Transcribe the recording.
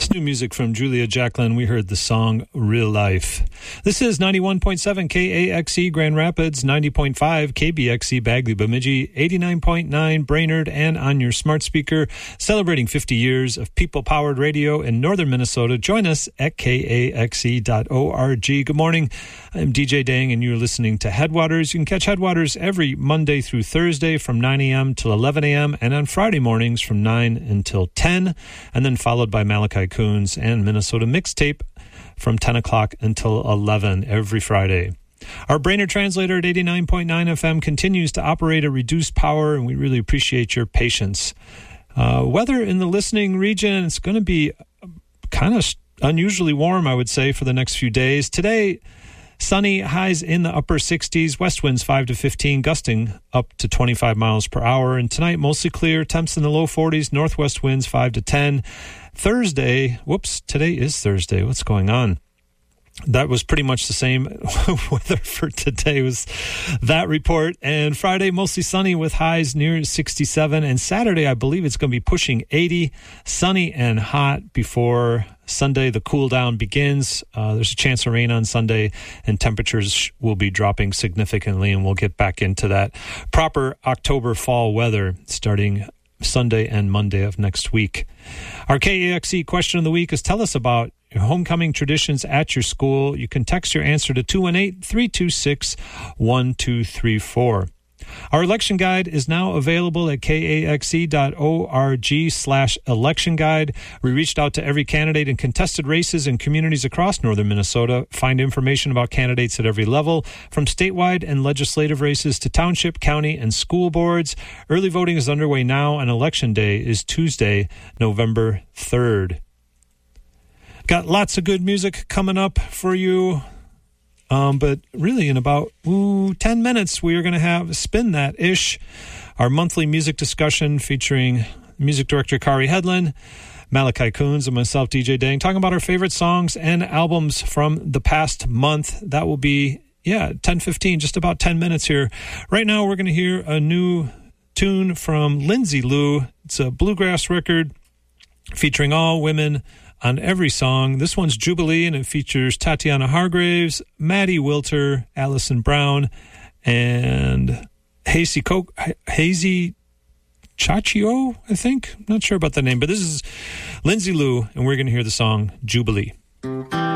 New music from Julia Jacqueline. We heard the song Real Life. This is 91.7 KAXE Grand Rapids, 90.5 KBXE Bagley Bemidji, 89.9 Brainerd, and on your smart speaker, celebrating 50 years of people-powered radio in northern Minnesota. Join us at kaxe.org. Good morning. I'm DJ Dang, and you're listening to Headwaters. You can catch Headwaters every Monday through Thursday from 9 a.m. till 11 a.m., and on Friday mornings from 9 until 10, and then followed by Malachi Coons and Minnesota Mixtape from 10 o'clock until 11 every Friday. Our Brainerd translator at 89.9 FM continues to operate at reduced power, and we really appreciate your patience. Weather in the listening region, it's going to be kind of unusually warm, I would say, for the next few days. Today, sunny, highs in the upper 60s, west winds 5 to 15, gusting up to 25 miles per hour. And tonight, mostly clear, temps in the low 40s, northwest winds 5 to 10. Today is Thursday. What's going on? That was pretty much the same weather for today, was that report. And Friday, mostly sunny with highs near 67. And Saturday, I believe it's going to be pushing 80, sunny and hot before Sunday. The cool down begins. There's a chance of rain on Sunday, and temperatures will be dropping significantly, and we'll get back into that proper October fall weather starting Sunday and Monday of next week. Our KAXE question of the week is, tell us about your homecoming traditions at your school. You can text your answer to 218-326-1234. Our election guide is now available at kaxe.org/election guide. We reached out to every candidate in contested races in communities across northern Minnesota. Find information about candidates at every level, from statewide and legislative races to township, county, and school boards. Early voting is underway now, and Election Day is Tuesday, November 3rd. Got lots of good music coming up for you. But really, in about 10 minutes, we are going to have Spin That-ish, our monthly music discussion featuring music director Kari Hedlund, Malachi Coons, and myself, DJ Dang, talking about our favorite songs and albums from the past month. That will be, 10:15, just about 10 minutes here. Right now, we're going to hear a new tune from Lindsay Lou. It's a bluegrass record featuring all women on every song. This one's Jubilee, and it features Tatiana Hargraves, Maddie Wilter, Allison Brown, and Hazy Chachio, I think. Not sure about the name, but this is Lindsay Lou, and we're going to hear the song Jubilee.